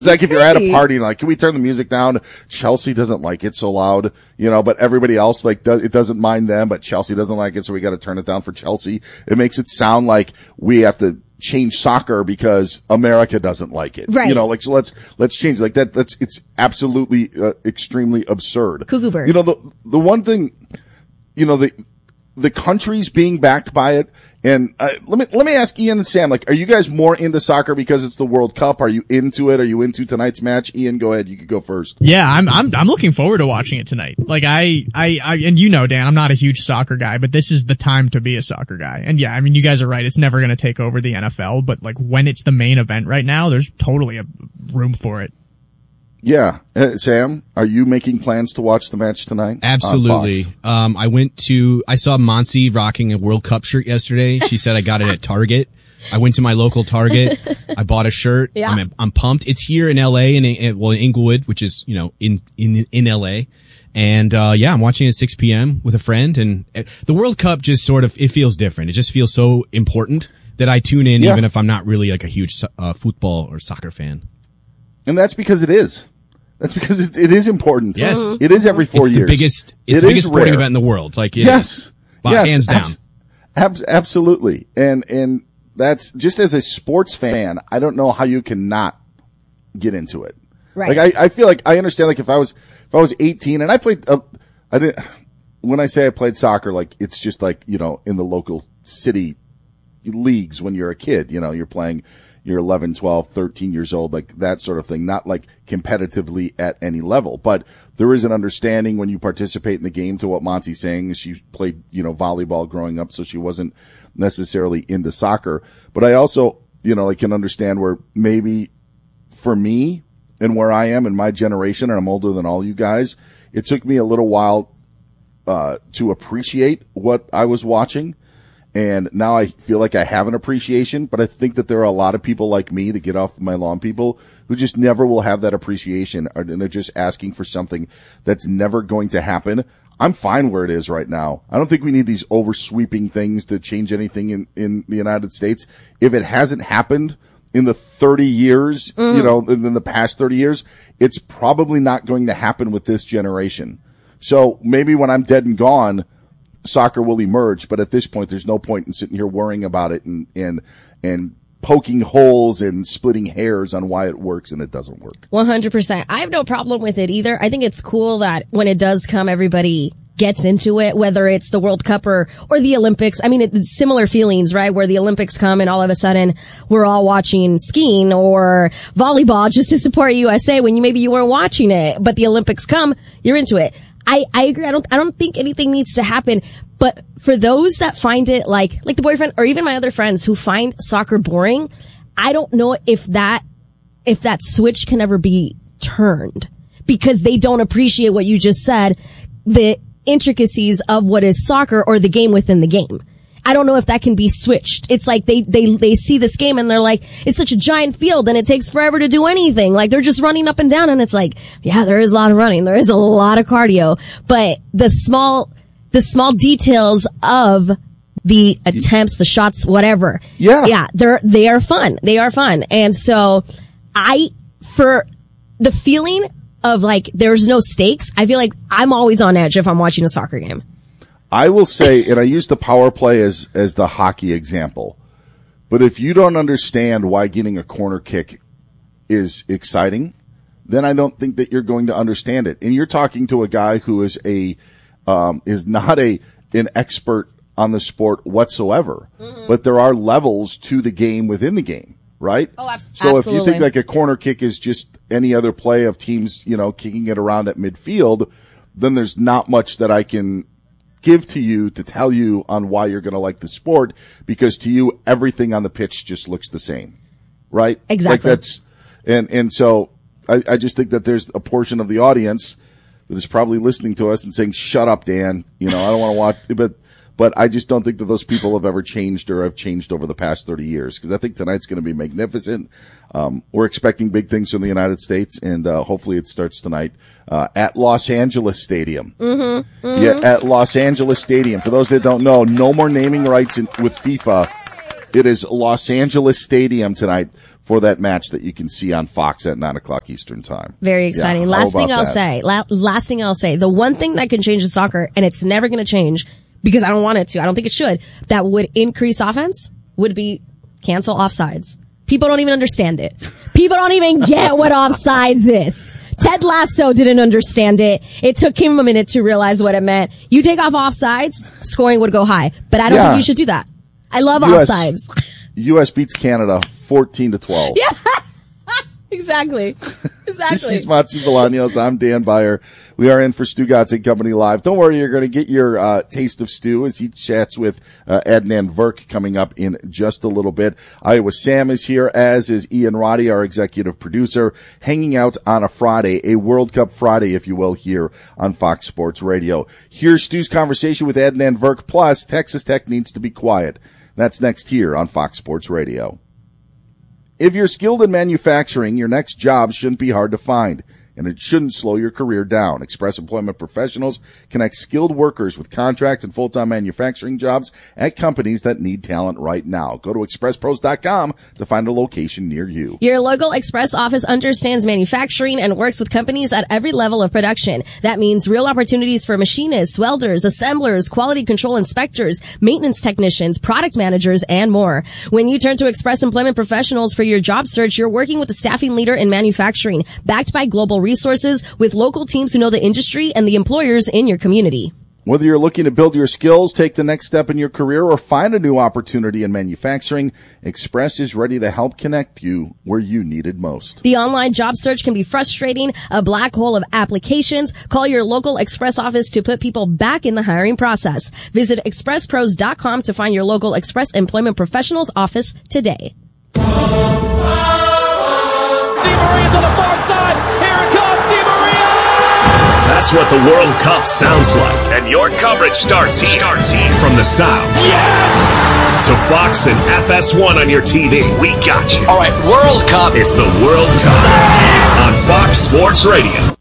It's like if you're at a party and like, can we turn the music down? Chelsea doesn't like it so loud, but everybody else it doesn't mind them, but Chelsea doesn't like it, so we got to turn it down for Chelsea. It makes it sound like we have to change soccer because America doesn't like it. Right. So let's change like that. It's absolutely extremely absurd. Cuckoo bird. The one thing, the country's being backed by it. And let me ask Ian and Sam, are you guys more into soccer because it's the World Cup? Are you into it? Are you into tonight's match? Ian, go ahead. You could go first. Yeah, I'm looking forward to watching it tonight. I and Dan, I'm not a huge soccer guy, but this is the time to be a soccer guy. And yeah, you guys are right. It's never going to take over the NFL, but when it's the main event right now, there's totally a room for it. Yeah. Sam, are you making plans to watch the match tonight? Absolutely. I saw Monsi rocking a World Cup shirt yesterday. She said I got it at Target. I went to my local Target. I bought a shirt. Yeah. I'm pumped. It's here in LA in Inglewood, which is, in LA. And, I'm watching it at 6 p.m. with a friend, and the World Cup just it feels different. It just feels so important that I tune in even if I'm not really a huge football or soccer fan. And that's because it is. That's because it is important. Yes. It is every 4 years. It's the biggest sporting event in the world. Yes. Hands down. Absolutely. And that's just as a sports fan, I don't know how you can not get into it. Right. I feel like I understand if I was 18 and I played, when I say I played soccer, it's just in the local city leagues when you're a kid, you're playing, you're 11, 12, 13 years old, that sort of thing, not competitively at any level. But there is an understanding when you participate in the game to what Monty's saying. She played, volleyball growing up, so she wasn't necessarily into soccer. But I also, can understand where maybe for me and where I am in my generation, and I'm older than all you guys, it took me a little while, to appreciate what I was watching. And now I feel like I have an appreciation, but I think that there are a lot of people like me, the get off my lawn people, who just never will have that appreciation, and they're just asking for something that's never going to happen. I'm fine where it is right now. I don't think we need these oversweeping things to change anything in the United States. If it hasn't happened in the 30 years, in the past 30 years, it's probably not going to happen with this generation. So maybe when I'm dead and gone, soccer will emerge, but at this point, there's no point in sitting here worrying about it and poking holes and splitting hairs on why it works and it doesn't work. 100%. I have no problem with it either. I think it's cool that when it does come, everybody gets into it, whether it's the World Cup or the Olympics. It's similar feelings, right? Where the Olympics come and all of a sudden we're all watching skiing or volleyball just to support USA when maybe you weren't watching it, but the Olympics come, you're into it. I agree. I don't think anything needs to happen. But for those that find it like the boyfriend or even my other friends who find soccer boring, I don't know if that switch can ever be turned because they don't appreciate what you just said, the intricacies of what is soccer or the game within the game. I don't know if that can be switched. It's like they see this game and they're like, it's such a giant field and it takes forever to do anything. They're just running up and down and it's yeah, there is a lot of running. There is a lot of cardio, but the small details of the attempts, the shots, whatever. Yeah. They are fun. They are fun. And so for the feeling of there's no stakes, I feel like I'm always on edge if I'm watching a soccer game. I will say, and I use the power play as the hockey example, but if you don't understand why getting a corner kick is exciting, then I don't think that you're going to understand it. And you're talking to a guy who is not an expert on the sport whatsoever, but there are levels to the game within the game, right? Oh, So absolutely. if you think a corner kick is just any other play of teams, kicking it around at midfield, then there's not much that I can give to you to tell you on why you're going to like the sport, because to you, everything on the pitch just looks the same, right? Exactly. And so I just think that there's a portion of the audience that is probably listening to us and saying, shut up, Dan. I don't want to watch, but I just don't think that those people have ever changed or have changed over the past 30 years. Cause I think tonight's going to be magnificent. We're expecting big things from the United States, and hopefully it starts tonight at Los Angeles Stadium. Yeah, at Los Angeles Stadium. For those that don't know, no more naming rights with FIFA. It is Los Angeles Stadium tonight for that match that you can see on Fox at 9:00 Eastern time. Very exciting. Yeah, last thing I'll say, the one thing that can change in soccer, and it's never going to change because I don't want it to, I don't think it should, that would increase offense would be cancel offsides. People don't even understand it. People don't even get what offsides is. Ted Lasso didn't understand it. It took him a minute to realize what it meant. You take off offsides, scoring would go high. But I don't think you should do that. I love offsides. U.S. beats Canada 14-12. Yeah. Exactly. She's Matzi Bolaños. I'm Dan Beyer. We are in for Stugotz and Company Live. Don't worry, you're going to get your taste of Stu as he chats with Adnan Virk coming up in just a little bit. Iowa Sam is here, as is Ian Roddy, our executive producer, hanging out on a Friday, a World Cup Friday, if you will, here on Fox Sports Radio. Here's Stu's conversation with Adnan Virk, plus Texas Tech needs to be quiet. That's next here on Fox Sports Radio. If you're skilled in manufacturing, your next job shouldn't be hard to find, and it shouldn't slow your career down. Express Employment Professionals connect skilled workers with contract and full-time manufacturing jobs at companies that need talent right now. Go to expresspros.com to find a location near you. Your local Express office understands manufacturing and works with companies at every level of production. That means real opportunities for machinists, welders, assemblers, quality control inspectors, maintenance technicians, product managers, and more. When you turn to Express Employment Professionals for your job search, you're working with a staffing leader in manufacturing, backed by global resources with local teams who know the industry and the employers in your community. Whether you're looking to build your skills, take the next step in your career, or find a new opportunity in manufacturing, Express is ready to help connect you where you need it most. The online job search can be frustrating, a black hole of applications. Call your local Express office to put people back in the hiring process. Visit expresspros.com to find your local Express Employment Professionals office today. Di Maria's on the far side. Here it comes, Di Maria! That's what the World Cup sounds like. And your coverage starts here. From the sounds. Yes! To Fox and FS1 on your TV. We got you. All right, World Cup. It's the World Cup on Fox Sports Radio.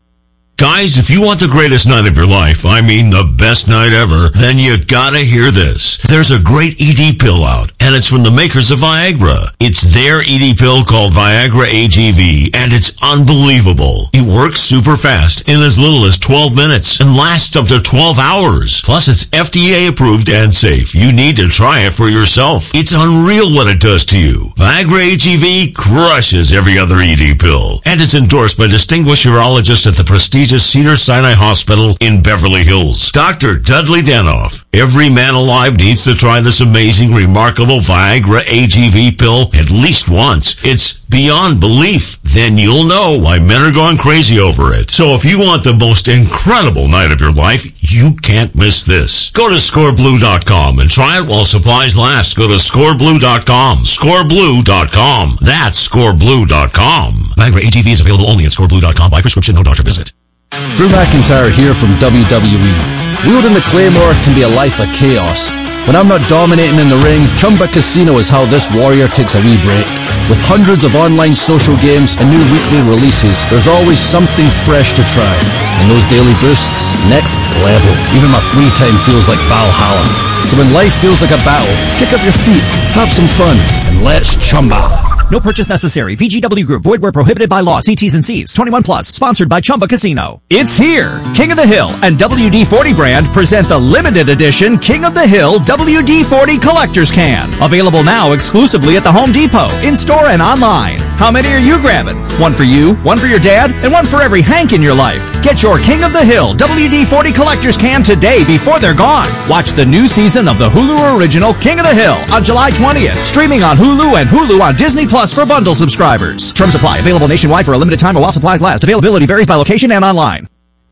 Guys, if you want the greatest night of your life, I mean the best night ever, then you gotta hear this. There's a great ED pill out, and it's from the makers of Viagra. It's their ED pill called Viagra AGV, and it's unbelievable. It works super fast in as little as 12 minutes and lasts up to 12 hours. Plus, it's FDA approved and safe. You need to try it for yourself. It's unreal what it does to you. Viagra AGV crushes every other ED pill, and it's endorsed by distinguished urologists at the prestigious Cedars-Sinai Hospital in Beverly Hills. Dr. Dudley Danoff. Every man alive needs to try this amazing, remarkable Viagra AGV pill at least once. It's beyond belief. Then you'll know why men are going crazy over it. So if you want the most incredible night of your life, you can't miss this. Go to scoreblue.com and try it while supplies last. Go to scoreblue.com. Scoreblue.com. That's scoreblue.com. Viagra AGV is available only at scoreblue.com by prescription, no doctor visit. Drew McIntyre here from WWE. Wielding the Claymore can be a life of chaos. When I'm not dominating in the ring, Chumba Casino is how this warrior takes a wee break. With hundreds of online social games and new weekly releases, there's always something fresh to try. And those daily boosts, next level. Even my free time feels like Valhalla. So when life feels like a battle, kick up your feet, have some fun, and let's chumba. No purchase necessary. VGW Group. Void where prohibited by law. See T's and C's. 21 plus. Sponsored by Chumba Casino. It's here. King of the Hill and WD-40 brand present the limited edition King of the Hill WD-40 Collector's Can. Available now exclusively at the Home Depot, in-store and online. How many are you grabbing? One for you, one for your dad, and one for every Hank in your life. Get your King of the Hill WD-40 Collector's Can today before they're gone. Watch the new season of the Hulu original King of the Hill on July 20th. Streaming on Hulu and Hulu on Disney Plus for bundle subscribers. Terms apply. Available nationwide for a limited time while supplies last. Availability varies by location and online.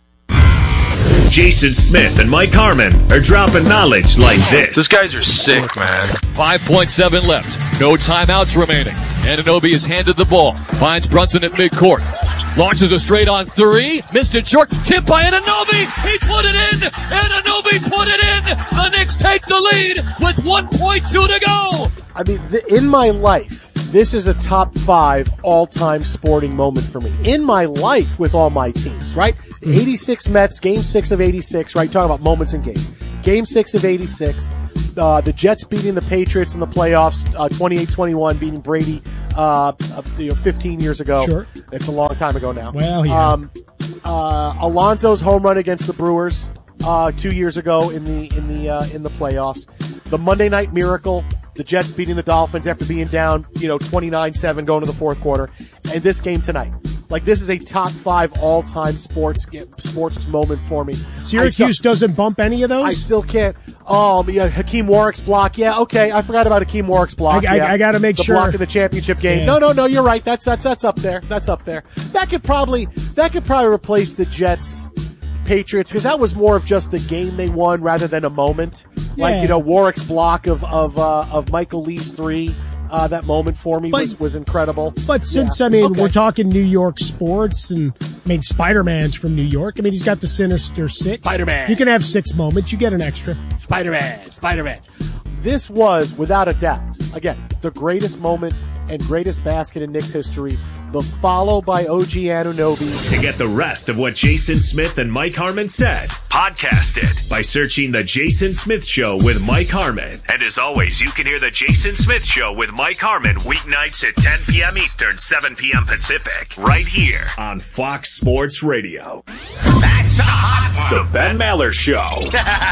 Jason Smith and Mike Harmon are dropping knowledge like this. These guys are sick, man. 5.7 left. No timeouts remaining. Anunoby is handed the ball. Finds Brunson at midcourt. Launches a straight on three. Missed it short. Tipped by Anunoby. He put it in. Anunoby put it in. The Knicks take the lead with 1.2 to go. I mean, in my life, this is a top 5 all-time sporting moment for me. In my life with all my teams, right? The 86 Mets, Game 6 of 86, right? Talking about moments in games. Game 6 of 86. The Jets beating the Patriots in the playoffs, 28-21, beating Brady 15 years ago. Sure. It's a long time ago now. Well, yeah. Alonso's home run against the Brewers 2 years ago in the playoffs. The Monday Night Miracle, the Jets beating the Dolphins after being down 29-7 going to the fourth quarter, and this game tonight. Like, this is a top 5 all-time sports moment for me. Syracuse doesn't bump any of those? I still can't. Oh, yeah, Hakeem Warwick's block. Yeah, okay. I forgot about Hakeem Warwick's block. I got to make sure. The block in the championship game. Yeah. No, you're right. That's up there. That's up there. That could probably replace the Jets Patriots, because that was more of just the game they won rather than a moment. Yeah. Like, Warwick's block of Michael Lee's 3. That moment for me was incredible. But since, we're talking New York sports, and, Spider-Man's from New York. He's got the Sinister Six. Spider-Man. You can have 6 moments. You get an extra. Spider-Man. This was, without a doubt, again, the greatest moment and greatest basket in Knicks history. The follow by OG Anunoby. To get the rest of what Jason Smith and Mike Harmon said, podcast it by searching The Jason Smith Show with Mike Harmon. And as always, you can hear The Jason Smith Show with Mike Harmon weeknights at 10 p.m. Eastern, 7 p.m. Pacific, right here on Fox Sports Radio. That's a hot one. The Ben Maller Show.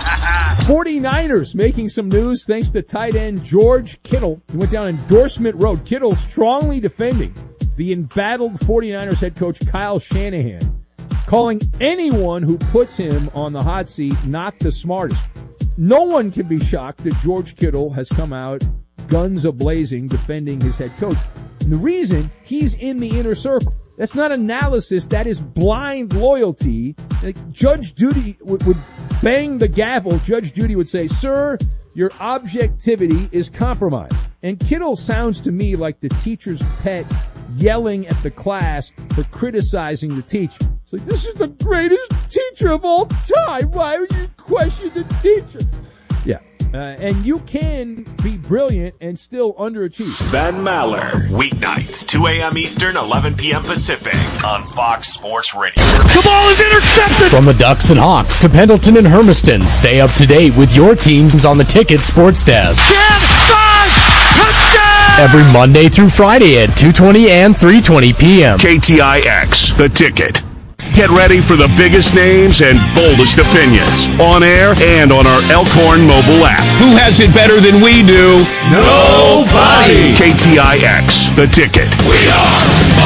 49ers making some news thanks to tight end George Kittle. He went down Endorsement Road. Kittle strongly defending the embattled 49ers head coach Kyle Shanahan, calling anyone who puts him on the hot seat not the smartest. No one can be shocked that George Kittle has come out guns a-blazing defending his head coach. And the reason, he's in the inner circle. That's not analysis. That is blind loyalty. Like, Judge Judy would bang the gavel. Judge Judy would say, "Sir, your objectivity is compromised." And Kittle sounds to me like the teacher's pet yelling at the class for criticizing the teacher. It's like, this is the greatest teacher of all time. Why would you question the teacher? Yeah. And you can be brilliant and still underachieve. Ben Maller, weeknights, 2 a.m. Eastern, 11 p.m. Pacific, on Fox Sports Radio. The ball is intercepted! From the Ducks and Hawks to Pendleton and Hermiston, stay up to date with your teams on the Ticket Sports Desk. 10, 5, touchdown! Every Monday through Friday at 2:20 and 3:20 p.m. KTIX, The Ticket. Get ready for the biggest names and boldest opinions on air and on our Elkhorn mobile app. Who has it better than we do? Nobody! KTIX, The Ticket. We are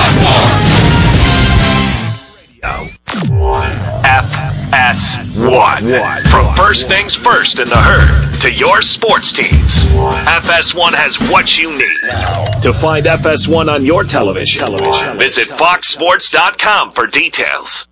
FS1. From first things first in the herd to your sports teams, FS1 has what you need. To find FS1 on your television, visit foxsports.com for details.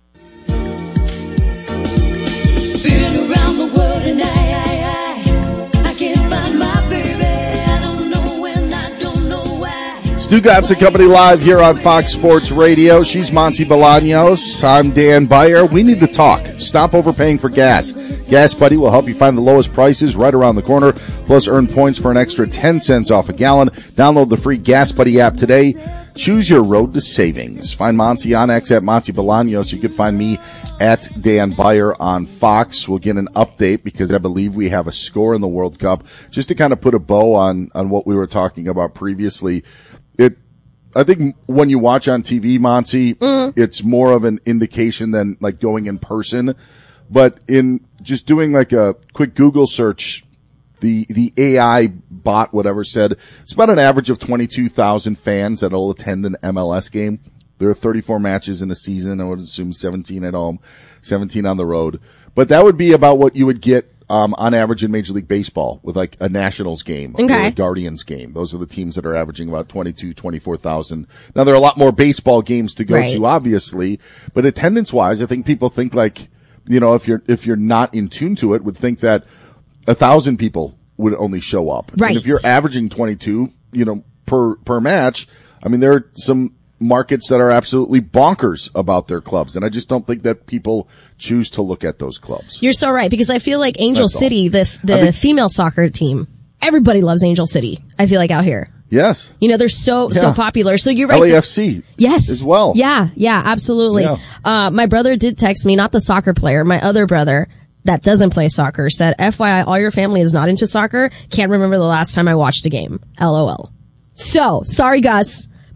Been around the world and I can't find my baby. I don't know when, I don't know why. Stu Gotts and Company live here on Fox Sports Radio. She's Monty Bolaños. I'm Dan Beyer. We need to talk. Stop overpaying for gas. Gas Buddy will help you find the lowest prices right around the corner, plus earn points for an extra 10 cents off a gallon. Download the free Gas Buddy app today. Choose your road to savings. Find Monty on X at Monty Bolaños. You can find me at Dan Beyer on Fox. We'll get an update because I believe we have a score in the World Cup. Just to kind of put a bow on what we were talking about previously. I think when you watch on TV, Monty, it's more of an indication than like going in person. But in just doing like a quick Google search, the AI bot, whatever, said it's about an average of 22,000 fans that'll attend an MLS game. There are 34 matches in a season. I would assume 17 at home, 17 on the road. But that would be about what you would get on average in Major League Baseball with like a Nationals game or a Guardians game. Those are the teams that are averaging about 24,000. Now there are a lot more baseball games to go to, obviously, but attendance wise, I think people think like, if you're not in tune to it, would think that 1,000 people would only show up. Right. And if you're averaging 22, per match, I mean, there are some markets that are absolutely bonkers about their clubs. And I just don't think that people choose to look at those clubs. You're so right, because I feel like Angel City, the female soccer team, everybody loves Angel City, I feel like, out here. Yes. They're so popular. So you're right. LAFC. Yes. As well. Yeah, absolutely. Yeah. My brother did text me, not the soccer player, my other brother that doesn't play soccer, said, FYI, all your family is not into soccer. Can't remember the last time I watched a game. LOL. So, sorry, Gus.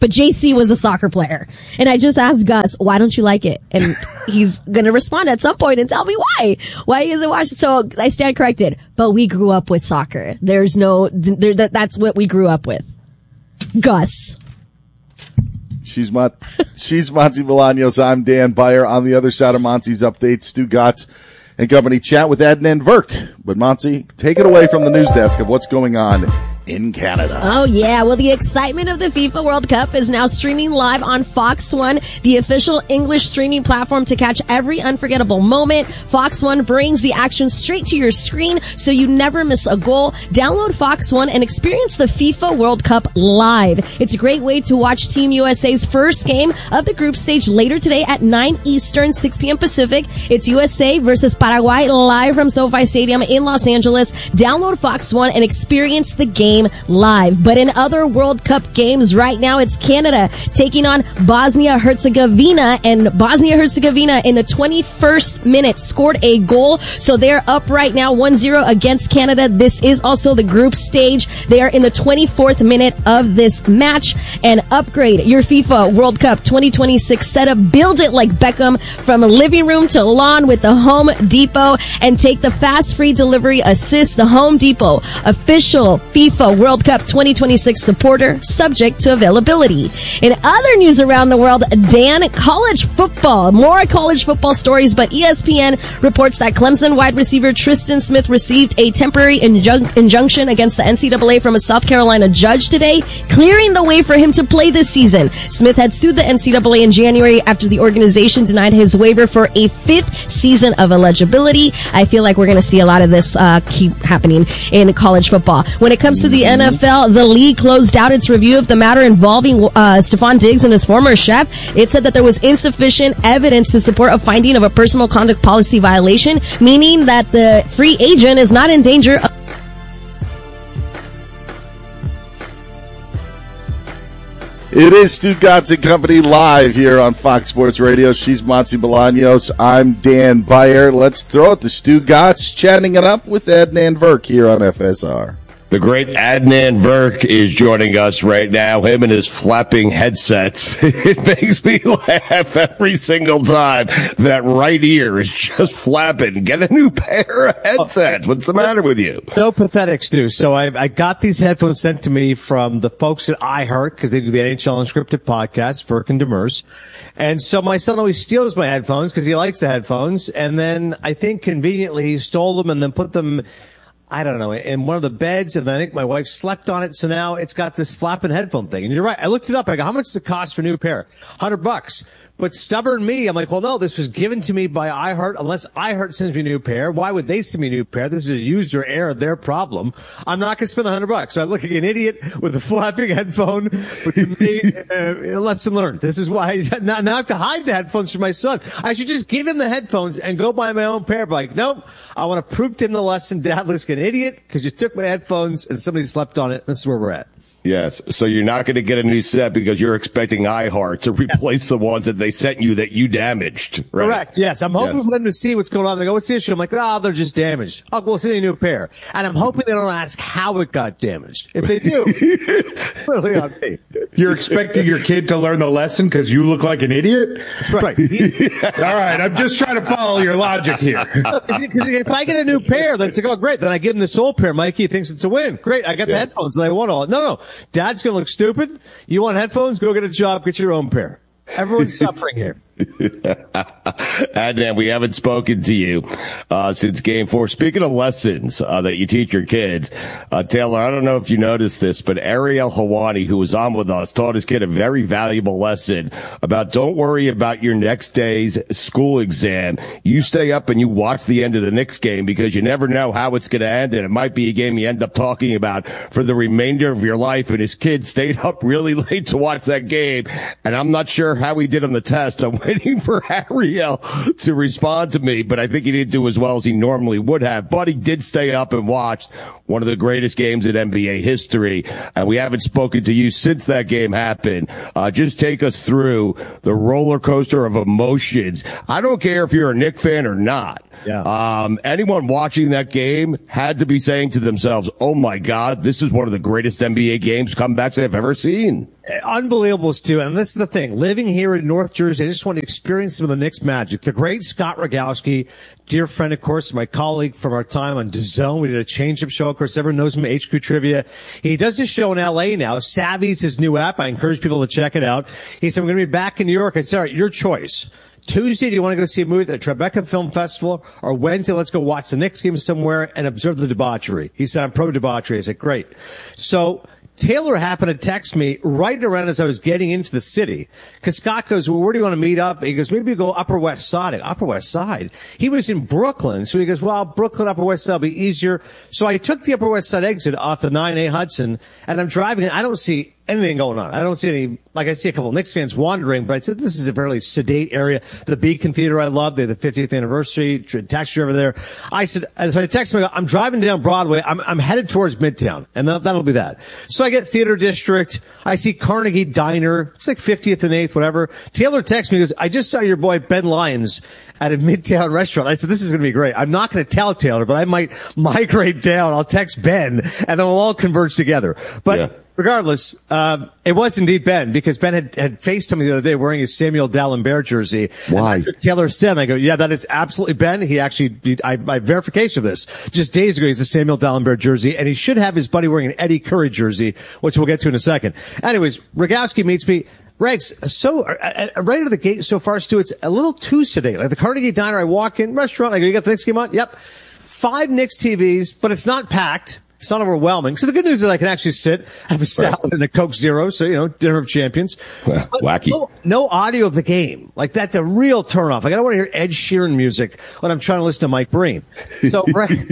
But JC was a soccer player. And I just asked Gus, why don't you like it? And he's going to respond at some point and tell me why. Why he isn't watching? So I stand corrected. But we grew up with soccer. There's no, that's what we grew up with. Gus. She's Monty Bolaños. I'm Dan Beyer. On the other side of Monty's updates, Stu Gatz and company chat with Adnan Verk. But Monty, take it away from the news desk of what's going on in Canada. Oh yeah, well the excitement of the FIFA World Cup is now streaming live on Fox One, the official English streaming platform to catch every unforgettable moment. Fox One brings the action straight to your screen so you never miss a goal. Download Fox One and experience the FIFA World Cup live. It's a great way to watch Team USA's first game of the group stage later today at 9 Eastern, 6 p.m. Pacific. It's USA versus Paraguay live from SoFi Stadium in Los Angeles. Download Fox One and experience the game live. But in other World Cup games right now, it's Canada taking on Bosnia-Herzegovina, and Bosnia-Herzegovina in the 21st minute scored a goal. So they're up right now 1-0 against Canada. This is also the group stage. They are in the 24th minute of this match. And upgrade your FIFA World Cup 2026 setup. Build it like Beckham from living room to lawn with the Home Depot, and take the fast free delivery assist. The Home Depot, official FIFA World Cup 2026 supporter, subject to availability. In other news around the world, Dan, college football. More college football stories, but ESPN reports that Clemson wide receiver Tristan Smith received a temporary injunction against the NCAA from a South Carolina judge today, clearing the way for him to play this season. Smith had sued the NCAA in January after the organization denied his waiver for a 5th season of eligibility. I feel like we're going to see a lot of this keep happening in college football. When it comes to the NFL, the league closed out its review of the matter involving Stephon Diggs and his former chef. It said that there was insufficient evidence to support a finding of a personal conduct policy violation, meaning that the free agent is not in danger of It is Stu Gatz and Company live here on Fox Sports Radio. She's Monty Bolaños. I'm Dan Beyer. Let's throw it to Stu Gatz chatting it up with Adnan Verk here on FSR. The great Adnan Verk is joining us right now. Him and his flapping headsets. It makes me laugh every single time. That right ear is just flapping. Get a new pair of headsets. What's the matter with you? So pathetic, Stu. So I got these headphones sent to me from the folks at iHeart, because they do the NHL Unscripted podcast, Verk and Demers. And so my son always steals my headphones because he likes the headphones. And then I think conveniently he stole them and then put them, I don't know, in one of the beds, and I think my wife slept on it, so now it's got this flapping headphone thing. And you're right, I looked it up, I go, how much does it cost for a new pair? $100. But stubborn me, I'm like, well, no, this was given to me by iHeart. Unless iHeart sends me a new pair, why would they send me a new pair? This is a user error, their problem. I'm not going to spend $100. So I look like an idiot with a flapping headphone. Lesson learned. This is why now I have to hide the headphones from my son. I should just give him the headphones and go buy my own pair. But like, nope, I want to prove to him the lesson. Dad looks like an idiot because you took my headphones and somebody slept on it. This is where we're at. Yes. So you're not going to get a new set because you're expecting iHeart to replace the ones that they sent you that you damaged. Right? Correct. Yes. I'm hoping for them to see what's going on. They go, what's the issue? I'm like, they're just damaged. I'll go send a new pair. And I'm hoping they don't ask how it got damaged. If they do, clearly on me. You're expecting your kid to learn the lesson because you look like an idiot? That's right. All right. I'm just trying to follow your logic here. Because if I get a new pair, then it's like, oh, great. Then I give him this old pair. Mikey thinks it's a win. Great. I got the headphones that I want all. No. Dad's going to look stupid. You want headphones? Go get a job. Get your own pair. Everyone's suffering here. Adnan, we haven't spoken to you since Game 4. Speaking of lessons that you teach your kids, Taylor, I don't know if you noticed this, but Ariel Hawani, who was on with us, taught his kid a very valuable lesson about don't worry about your next day's school exam. You stay up and you watch the end of the Knicks game because you never know how it's going to end, and it might be a game you end up talking about for the remainder of your life. And his kid stayed up really late to watch that game, and I'm not sure how he did on the test. I'm waiting for Ariel to respond to me, but I think he didn't do as well as he normally would have. But he did stay up and watched one of the greatest games in NBA history, and we haven't spoken to you since that game happened. Just take us through the roller coaster of emotions. I don't care if you're a Knicks fan or not. Yeah. Anyone watching that game had to be saying to themselves, oh my God, this is one of the greatest NBA games comebacks I've ever seen. Unbelievable, Stu. And this is the thing. Living here in North Jersey, I just want to experience some of the Knicks magic. The great Scott Rogowski, dear friend, of course, my colleague from our time on DAZN. We did a change-up show. Of course, everyone knows him, HQ Trivia. He does this show in L.A. now. Savvy's his new app. I encourage people to check it out. He said, I'm going to be back in New York. I said, all right, your choice. Tuesday, do you want to go see a movie at the Tribeca Film Festival? Or Wednesday, let's go watch the Knicks game somewhere and observe the debauchery. He said, I'm pro-debauchery. I said, great. So Taylor happened to text me right around as I was getting into the city. Because Scott goes, well, where do you want to meet up? He goes, maybe you go Upper West Side. Upper West Side? He was in Brooklyn. So he goes, well, Brooklyn, Upper West Side will be easier. So I took the Upper West Side exit off the 9A Hudson, and I'm driving, and I don't see anything going on. I don't see any, like I see a couple of Knicks fans wandering, but I said this is a fairly sedate area. The Beacon Theater I love. They had the 50th anniversary, taxi over there. I said, so I texted him, I'm driving down Broadway. I'm headed towards Midtown, and that'll be that. So I get Theater District. I see Carnegie Diner. It's like 50th and 8th, whatever. Taylor texts me, he goes, I just saw your boy Ben Lyons at a Midtown restaurant. I said, this is going to be great. I'm not going to tell Taylor, but I might migrate down. I'll text Ben, and then we'll all converge together. But regardless, it was indeed Ben, because Ben had FaceTimed me the other day wearing his Samuel D'Alembert jersey. Why? Taylor said, I go, yeah, that is absolutely Ben. He actually, I verification of this. Just days ago, he's a Samuel D'Alembert jersey, and he should have his buddy wearing an Eddie Curry jersey, which we'll get to in a second. Anyways, Rogowski meets me. Rex, so right out of the gate so far, Stu, it's a little too sedate. Like the Carnegie Diner, I walk in, restaurant, I go, you got the Knicks game on? Yep. 5 Knicks TVs, but it's not packed. It's not overwhelming. So the good news is I can actually sit, have a salad and a Coke Zero. So, dinner of champions. Wacky. No audio of the game. Like that's a real turnoff. Like I don't want to hear Ed Sheeran music when I'm trying to listen to Mike Breen. So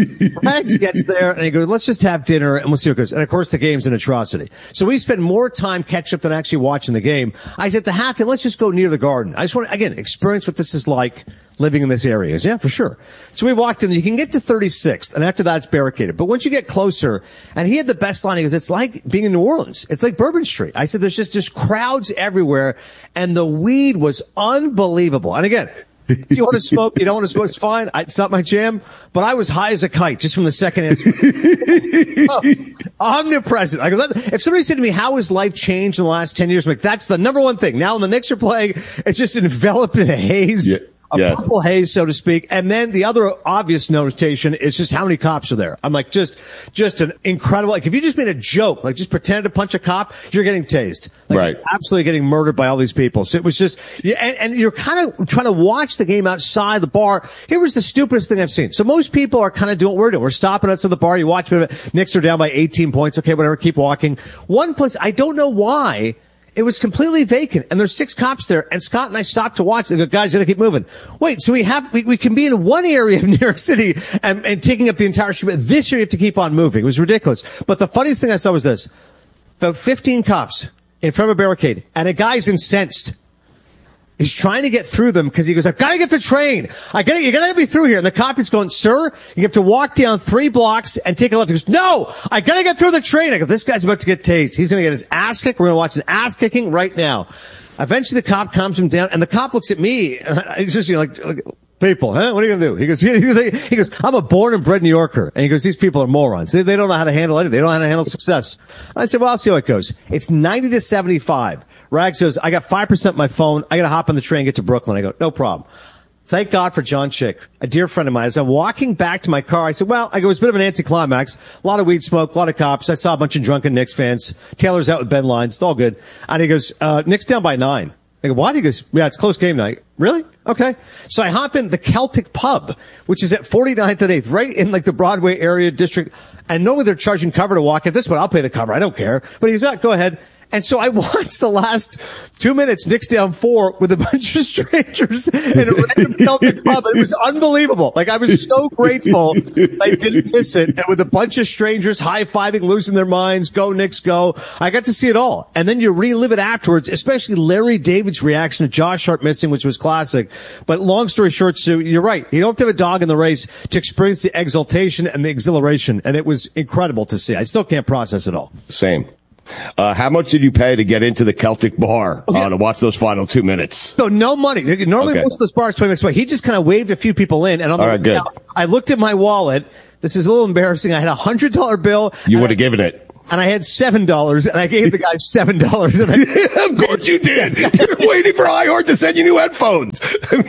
Rex gets there and he goes, let's just have dinner and we'll see what goes. And of course the game's an atrocity. So we spend more time catch up than actually watching the game. I said the half, let's just go near the Garden. I just want to, again, experience what this is like living in this area. Yeah, for sure. So we walked in, you can get to 36th, and after that it's barricaded. But once you get closer, and he had the best line, he goes, it's like being in New Orleans. It's like Bourbon Street. I said, there's just crowds everywhere, and the weed was unbelievable. And again, if you want to smoke, you don't want to smoke, it's fine. It's not my jam, but I was high as a kite just from the second answer. Omnipresent. I go, if somebody said to me, how has life changed in the last 10 years? I'm like, that's the number one thing. Now when the Knicks are playing, it's just enveloped in a haze. Yeah. Purple haze, so to speak. And then the other obvious notation is just how many cops are there. I'm like, just an incredible, like if you just made a joke, like just pretend to punch a cop, you're getting tased. Like, right. You're absolutely getting murdered by all these people. So it was just, and you're kind of trying to watch the game outside the bar. Here was the stupidest thing I've seen. So most people are kind of doing what we're doing. We're stopping outside the bar. You watch it. Knicks are down by 18 points. Okay, whatever. Keep walking. One place, I don't know why, it was completely vacant, and there's 6 cops there, and Scott and I stopped to watch. They go, guys, gotta keep moving. Wait, so we can be in one area of New York City and taking up the entire street, but this year you have to keep on moving. It was ridiculous. But the funniest thing I saw was this. About 15 cops in front of a barricade, and a guy's incensed. He's trying to get through them because he goes, I've got to get the train. You got to get me through here. And the cop is going, sir, you have to walk down 3 blocks and take a left. He goes, no, I got to get through the train. I go, this guy's about to get tased. He's going to get his ass kicked. We're going to watch an ass kicking right now. Eventually the cop calms him down and the cop looks at me. He's just like people, huh? What are you going to do? He goes, I'm a born and bred New Yorker. And he goes, these people are morons. They don't know how to handle anything. They don't know how to handle success. I said, well, I'll see how it goes. It's 90-75. Rags says, I got 5% on my phone. I got to hop on the train and get to Brooklyn. I go, no problem. Thank God for John Chick, a dear friend of mine. As I'm walking back to my car, I said, it was a bit of an anticlimax. A lot of weed smoke, a lot of cops. I saw a bunch of drunken Knicks fans. Taylor's out with Ben Lyons. It's all good. And he goes, Knicks down by 9. I go, what? He goes, yeah, it's close game night. Really? Okay. So I hop in the Celtic Pub, which is at 49th and 8th, right in like the Broadway area district. And normally they're charging cover to walk in. This one, I'll pay the cover. I don't care. But he's like, go ahead. And so I watched the last 2 minutes, Knicks down 4 with a bunch of strangers in a random Celtic pub. It was unbelievable. Like I was so grateful I didn't miss it. And with a bunch of strangers high-fiving, losing their minds, go Knicks, go. I got to see it all. And then you relive it afterwards, especially Larry David's reaction to Josh Hart missing, which was classic. But long story short, Sue, you're right. You don't have to have a dog in the race to experience the exultation and the exhilaration. And it was incredible to see. I still can't process it all. Same. How much did you pay to get into the Celtic bar to watch those final 2 minutes? So no money. Normally most of those bars are $20. He just kind of waved a few people in, and I looked at my wallet. This is a little embarrassing. I had $100 bill. You would have given it. And I had $7, and I gave the guy $7. Of course you did. You're waiting for iHeart to send you new headphones.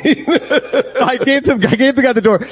I gave the guy at the door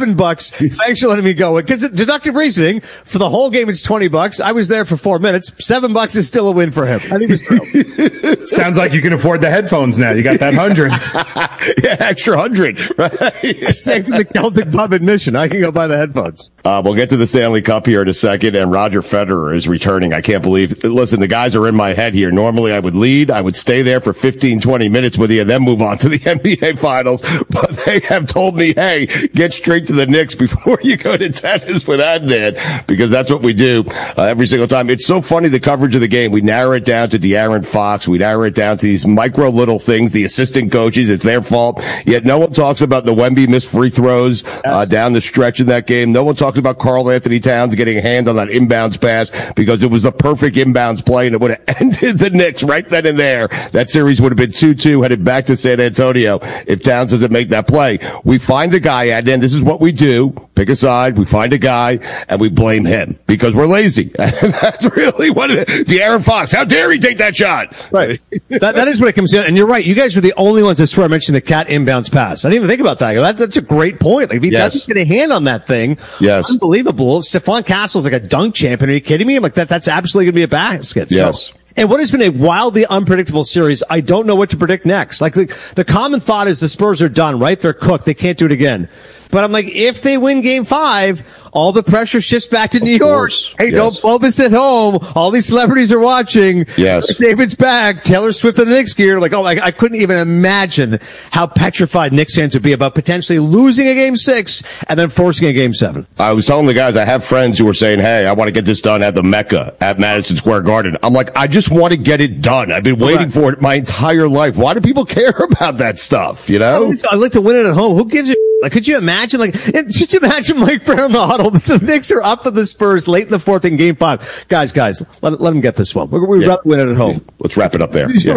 $7. Thanks for letting me go. Because deductive reasoning, for the whole game, it's $20. I was there for 4 minutes. $7 is still a win for him. I think it's thrilled. Sounds like you can afford the headphones now. You got that 100. Yeah, extra 100. Right? I saved the Celtic pub admission. I can go buy the headphones. We'll get to the Stanley Cup here in a second, and Roger Federer is returning. I can't believe. Listen, the guys are in my head here. Normally I would lead. I would stay there for 15, 20 minutes with you and then move on to the NBA finals. But they have told me, hey, get straight to the Knicks before you go to tennis with Adnan, because that's what we do every single time. It's so funny, the coverage of the game. We narrow it down to De'Aaron Fox. We narrow it down to these micro little things, the assistant coaches. It's their fault. Yet no one talks about the Wemby missed free throws down the stretch in that game. No one talks about Karl Anthony Towns getting a hand on that inbounds pass, because it was the perfect inbounds play, and it would have ended the Knicks right then and there. That series would have been 2-2, headed back to San Antonio if Towns doesn't make that play. We find a guy, and then this is what we do. Pick a side, we find a guy, and we blame him because we're lazy. And that's really what it is. De'Aaron Fox, how dare he take that shot? Right. That is what it comes down. And you're right. You guys were the only ones, I swear, I mentioned the cat inbounds pass. I didn't even think about that. That's a great point. Like, if he doesn't get a hand on that thing, unbelievable. Stephon Castle's like a dunk champion. Are you kidding me? I'm like, that's absolutely going to be a basket. Yes. So, and what has been a wildly unpredictable series, I don't know what to predict next. Like, the common thought is the Spurs are done, right? They're cooked. They can't do it again. But I'm like, if they win game 5, all the pressure shifts back to New York. Hey, don't blow this at home. All these celebrities are watching. Yes. David's back. Taylor Swift in the Knicks gear. Like, I couldn't even imagine how petrified Knicks fans would be about potentially losing a game 6 and then forcing a game 7. I was telling the guys, I have friends who were saying, hey, I want to get this done at the Mecca at Madison Square Garden. I'm like, I just want to get it done. I've been waiting for it my entire life. Why do people care about that stuff? You know? I'd like to win it at home. Who gives a like, could you imagine? Like, just imagine Mike Brown in the huddle. The Knicks are up to the Spurs late in the 4th in game 5. Guys, let them get this one. We'd rather win it at home. Let's wrap it up there. Yeah.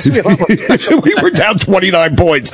We were down 29 points.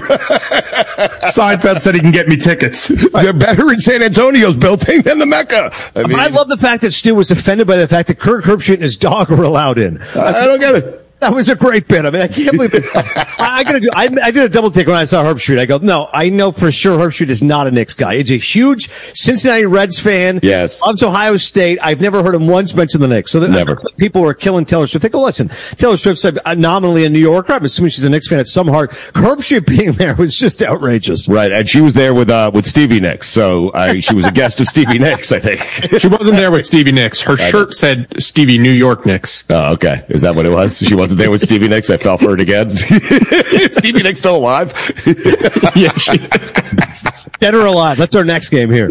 Seinfeld said he can get me tickets. They're better in San Antonio's building than the Mecca. But I love the fact that Stu was offended by the fact that Kirk Herbstreit and his dog were allowed in. I don't get it. That was a great bit. I mean, I can't believe it. I did a double take when I saw Herbstreit. I go, no, I know for sure Herbstreit is not a Knicks guy. He's a huge Cincinnati Reds fan. Yes. Loves Ohio State. I've never heard him once mention the Knicks. So never. People were killing Taylor Swift. They go, listen, Taylor Swift's nominally a New Yorker. I'm assuming she's a Knicks fan at some heart. Herbstreit being there was just outrageous. Right. And she was there with Stevie Nicks. So she was a guest of Stevie Nicks, I think. She wasn't there with Stevie Nicks. Her shirt said Stevie New York Knicks. Oh, okay. Is that what it was? She wasn't there with Stevie Nicks. I fell for it again. Stevie Nicks still alive? Yeah, dead or alive. That's our next game here.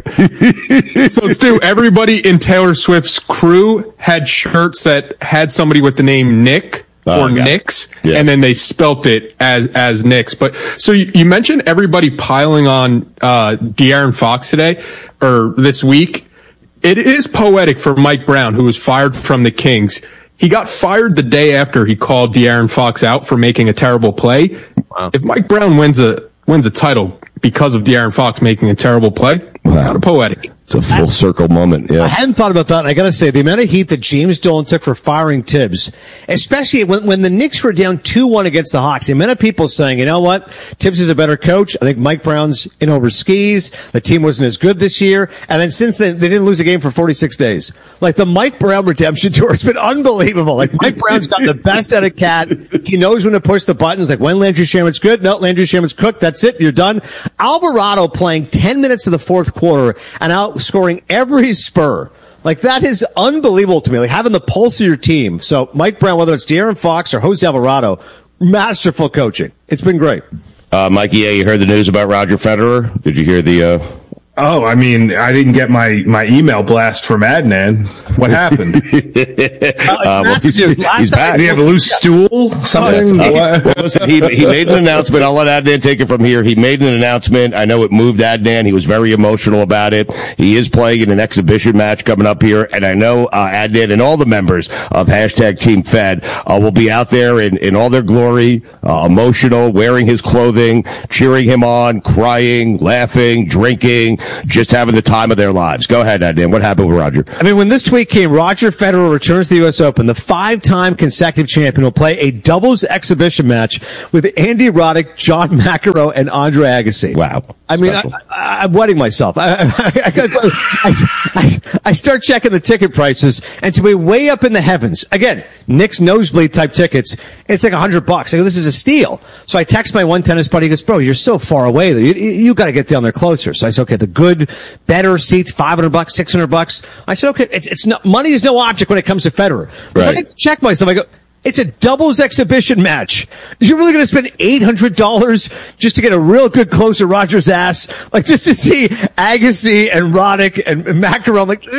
So, Stu, everybody in Taylor Swift's crew had shirts that had somebody with the name Nick or Knicks, and then they spelt it as Knicks. But so you mentioned everybody piling on De'Aaron Fox today or this week. It is poetic for Mike Brown, who was fired from the Kings. He got fired the day after he called De'Aaron Fox out for making a terrible play. Wow. If Mike Brown wins a title because of De'Aaron Fox making a terrible play, kind of poetic. It's a full circle moment. Yeah. I hadn't thought about that. And I got to say, the amount of heat that James Dolan took for firing Tibbs, especially when the Knicks were down 2-1 against the Hawks, the amount of people saying, you know what, Tibbs is a better coach. I think Mike Brown's in over skis. The team wasn't as good this year. And then since then, they didn't lose a game for 46 days. Like, the Mike Brown redemption tour has been unbelievable. Like, Mike Brown's got the best out of Cat. He knows when to push the buttons. Like, when Landry Shamet's good, no, Landry Shamet's cooked. That's it. You're done. Alvarado playing 10 minutes of the fourth quarter and outscoring every Spur. Like, that is unbelievable to me. Like, having the pulse of your team. So, Mike Brown, whether it's De'Aaron Fox or Jose Alvarado, masterful coaching. It's been great. Mikey A., you heard the news about Roger Federer? Did you hear the Oh, I mean, I didn't get my email blast from Adnan. What happened? He's back. Did he have a loose stool? Something? Well, listen, he made an announcement. I'll let Adnan take it from here. He made an announcement. I know it moved Adnan. He was very emotional about it. He is playing in an exhibition match coming up here, and I know Adnan and all the members of #Team Fed will be out there in all their glory, emotional, wearing his clothing, cheering him on, crying, laughing, drinking, just having the time of their lives. Go ahead, Adnan. What happened with Roger? I mean, when this tweet came, Roger Federer returns to the U.S. Open. The 5-time consecutive champion will play a doubles exhibition match with Andy Roddick, John McEnroe, and Andre Agassi. Wow. I mean, I'm wetting myself. I start checking the ticket prices, and to be way up in the heavens. Again, Nick's nosebleed type tickets, it's like $100. I go, this is a steal. So I text my one tennis buddy. He goes, bro, you're so far away. You got to get down there closer. So I said, okay, the good, better seats, $500, $600. I said, okay, it's no, money is no object when it comes to Federer. But Right. I check myself. I go, it's a doubles exhibition match. You're really going to spend $800 just to get a real good close to Roger's ass? Like, just to see Agassi and Roddick and McEnroe. I'm like,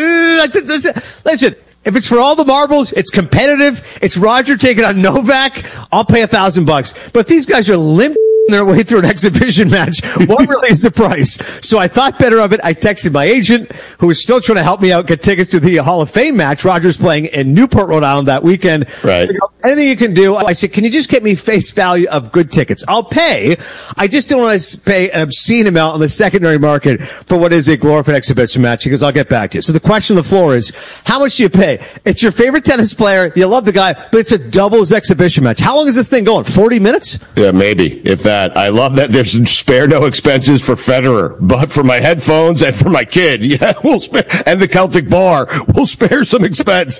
listen, if it's for all the marbles, it's competitive. It's Roger taking on Novak. I'll pay $1,000. But these guys are limp their way through an exhibition match. What really is the price? So I thought better of it. I texted my agent, who is still trying to help me out get tickets to the Hall of Fame match. Roger's playing in Newport, Rhode Island that weekend. Right. Anything you can do. I said, can you just get me face value of good tickets? I'll pay. I just don't want to pay an obscene amount on the secondary market for what is a glorified exhibition match. He goes, I'll get back to you. So the question on the floor is, how much do you pay? It's your favorite tennis player. You love the guy, but it's a doubles exhibition match. How long is this thing going? 40 minutes? Yeah, maybe, if that. I love that there's spare no expenses for Federer, but for my headphones and for my kid, yeah, we'll spare, and the Celtic Bar, we'll spare some expense.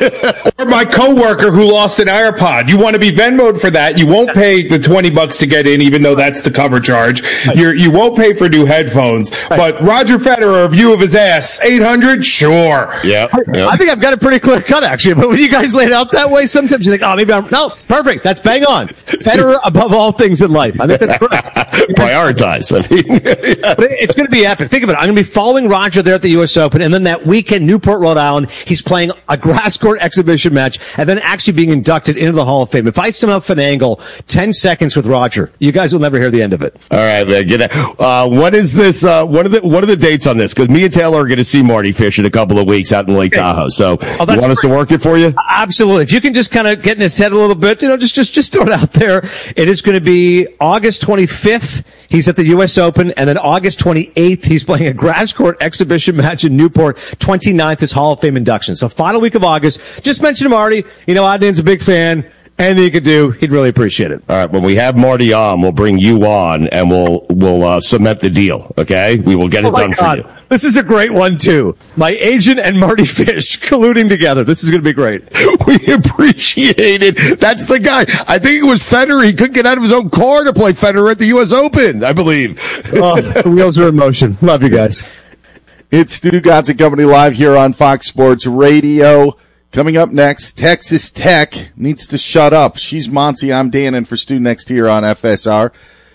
Or my coworker who lost an AirPod. You want to be Venmo'd for that. You won't pay the $20 to get in, even though that's the cover charge. You won't pay for new headphones. But Roger Federer, a view of his ass, $800? Sure. Yeah. I think I've got a pretty clear cut, actually. But when you guys lay it out that way, sometimes you think, oh, maybe no, perfect. That's bang on. Federer above all things in life. I think that's correct. Prioritize. I mean, But it's going to be epic. Think of it. I'm going to be following Roger there at the U.S. Open, and then that weekend, Newport, Rhode Island, he's playing a grass court exhibition match, and then actually being inducted into the Hall of Fame. If I somehow finagle 10 seconds with Roger, you guys will never hear the end of it. all right, man. Get that. What is this? What are the dates on this? Because me and Taylor are going to see Marty Fish in a couple of weeks out in Lake Tahoe. So you want us to work it for you? Absolutely. If you can just kind of get in his head a little bit, just throw it out there. It is going to be August 25th. He's at the U.S. Open, and then August 28th, he's playing a grass court exhibition match in Newport. 29th is Hall of Fame induction. So final week of August. Just mention to Marty, Adnan's a big fan. Anything you could do, he'd really appreciate it. All right. When we have Marty on, we'll bring you on and we'll cement the deal. Okay. We will get it done for you. This is a great one too. My agent and Marty Fish colluding together. This is going to be great. We appreciate it. That's the guy. I think it was Federer. He couldn't get out of his own car to play Federer at the U.S. Open, I believe. Oh, the wheels are in motion. Love you guys. It's Stu Gotts and Company live here on Fox Sports Radio. Coming up next, Texas Tech needs to shut up. She's Monty. I'm Dan, and for Stu next here on FSR.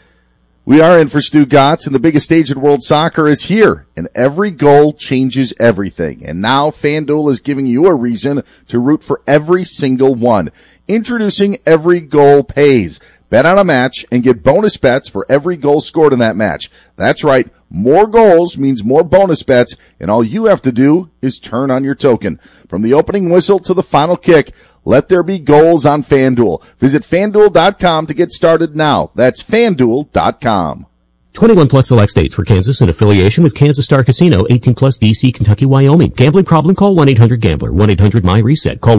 We are in for Stu Gotts, and the biggest stage in world soccer is here, and every goal changes everything. And now FanDuel is giving you a reason to root for every single one. Introducing Every Goal Pays. Bet on a match and get bonus bets for every goal scored in that match. That's right. More goals means more bonus bets, and all you have to do is turn on your token. From the opening whistle to the final kick, let there be goals on FanDuel. Visit FanDuel.com to get started now. That's FanDuel.com. 21 plus select states for Kansas in affiliation with Kansas Star Casino, 18 plus DC, Kentucky, Wyoming. Gambling problem? Call 1-800-GAMBLER, 1-800-MY-RESET. Call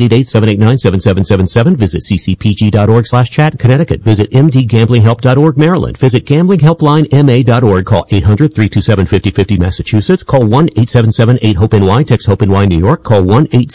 1-888-789-7777. Visit ccpg.org/chat, Connecticut. Visit mdgamblinghelp.org, Maryland. Visit gamblinghelplinema.org. Call 800-327-5050, Massachusetts. Call 1-877-8-HOPE-NY. Text HOPE-NY, New York. Call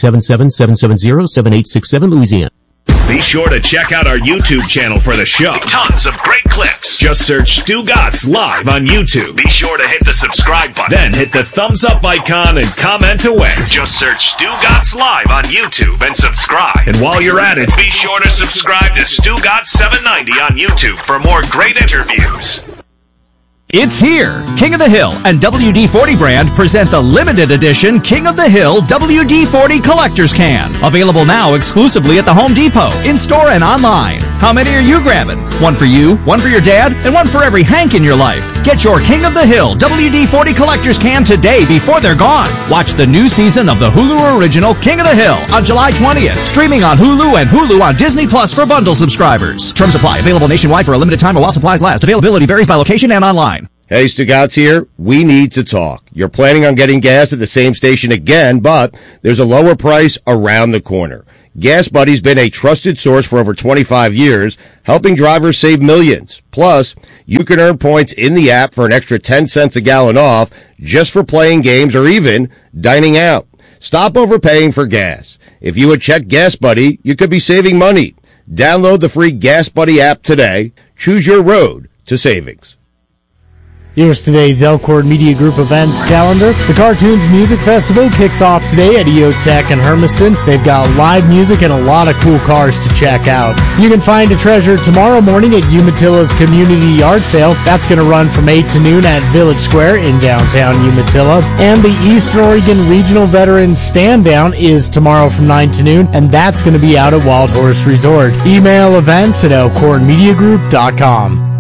1-877-770-7867, Louisiana. Be sure to check out our YouTube channel for the show. Tons of great clips. Just search Stu Gotts Live on YouTube. Be sure to hit the subscribe button. Then hit the thumbs up icon and comment away. Just search Stu Gotts Live on YouTube and subscribe. And while you're at it, be sure to subscribe to Stu Gotts 790 on YouTube for more great interviews. It's here! King of the Hill and WD-40 brand present the limited edition King of the Hill WD-40 Collector's Can. Available now exclusively at the Home Depot, in-store and online. How many are you grabbing? One for you, one for your dad, and one for every Hank in your life. Get your King of the Hill WD-40 Collector's Can today before they're gone. Watch the new season of the Hulu original King of the Hill on July 20th. Streaming on Hulu and Hulu on Disney Plus for bundle subscribers. Terms apply. Available nationwide for a limited time while supplies last. Availability varies by location and online. Hey, Stugouts here. We need to talk. You're planning on getting gas at the same station again, but there's a lower price around the corner. Gas Buddy's been a trusted source for over 25 years, helping drivers save millions. Plus, you can earn points in the app for an extra 10 cents a gallon off just for playing games or even dining out. Stop overpaying for gas. If you would check Gas Buddy, you could be saving money. Download the free Gas Buddy app today. Choose your road to savings. Here's today's Elkhorn Media Group events calendar. The Cartoons Music Festival kicks off today at EOTech in Hermiston. They've got live music and a lot of cool cars to check out. You can find a treasure tomorrow morning at Umatilla's Community Yard Sale. That's going to run from 8 to noon at Village Square in downtown Umatilla. And the Eastern Oregon Regional Veterans Stand Down is tomorrow from 9 to noon, and that's going to be out at Wild Horse Resort. Email events at elkhornmediagroup.com.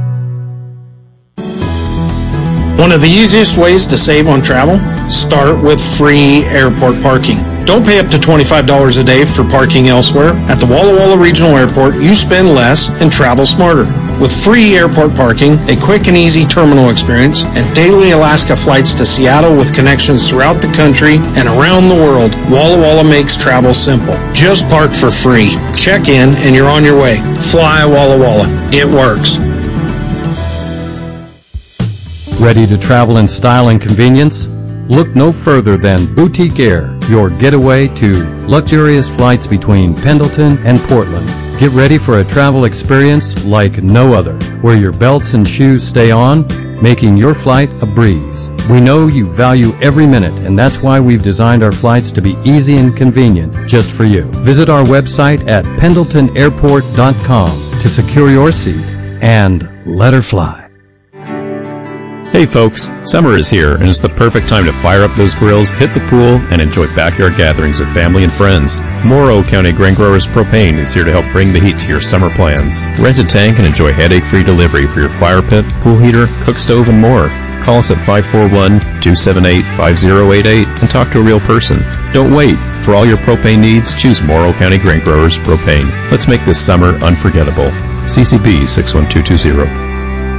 One of the easiest ways to save on travel? Start with free airport parking. Don't pay up to $25 a day for parking elsewhere. At the Walla Walla Regional Airport, you spend less and travel smarter. With free airport parking, a quick and easy terminal experience, and daily Alaska flights to Seattle with connections throughout the country and around the world, Walla Walla makes travel simple. Just park for free. Check in and you're on your way. Fly Walla Walla. It works. Ready to travel in style and convenience? Look no further than Boutique Air, your getaway to luxurious flights between Pendleton and Portland. Get ready for a travel experience like no other, where your belts and shoes stay on, making your flight a breeze. We know you value every minute, and that's why we've designed our flights to be easy and convenient just for you. Visit our website at pendletonairport.com to secure your seat and let her fly. Hey folks, summer is here and it's the perfect time to fire up those grills, hit the pool, and enjoy backyard gatherings with family and friends. Morrow County Grain Growers Propane is here to help bring the heat to your summer plans. Rent a tank and enjoy headache-free delivery for your fire pit, pool heater, cook stove, and more. Call us at 541-278-5088 and talk to a real person. Don't wait. For all your propane needs, choose Morrow County Grain Growers Propane. Let's make this summer unforgettable. CCB 61220.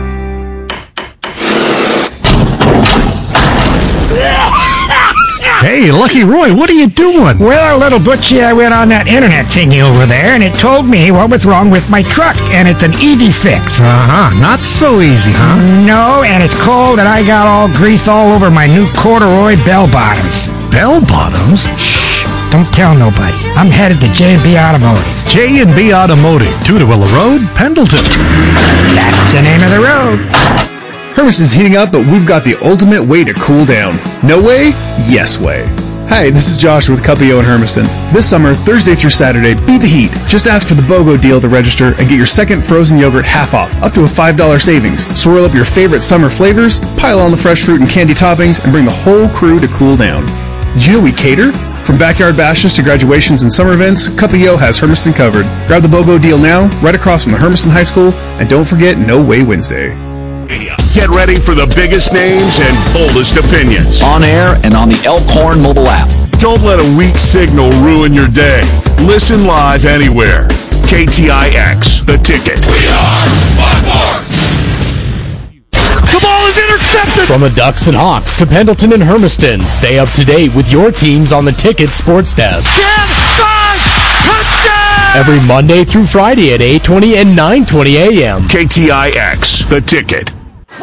Hey, Lucky Roy, what are you doing? Well, little Butchie, I went on that internet thingy over there, and it told me what was wrong with my truck, and it's an easy fix. Uh-huh, not so easy, huh? No, and it's cold, and I got all greased all over my new corduroy bell bottoms. Bell bottoms? Shh, don't tell nobody. I'm headed to J&B Automotive. J&B Automotive, Tudorwilla Road, Pendleton. That's the name of the road. Hermiston's heating up, but we've got the ultimate way to cool down. No way? Yes way. Hi, this is Josh with Cuppio in Hermiston. This summer, Thursday through Saturday, beat the heat. Just ask for the BOGO deal to register and get your second frozen yogurt half off, up to a $5 savings. Swirl up your favorite summer flavors, pile on the fresh fruit and candy toppings, and bring the whole crew to cool down. Did you know we cater? From backyard bashes to graduations and summer events, Cuppio has Hermiston covered. Grab the BOGO deal now, right across from the Hermiston High School, and don't forget No Way Wednesday. Get ready for the biggest names and boldest opinions. On air and on the Elkhorn mobile app. Don't let a weak signal ruin your day. Listen live anywhere. KTIX, The Ticket. We are Fox Sports. The ball is intercepted! From the Ducks and Hawks to Pendleton and Hermiston, stay up to date with your teams on the Ticket Sports Desk. 10, 5, touchdown! Every Monday through Friday at 8:20 and 9:20 a.m. KTIX, The Ticket.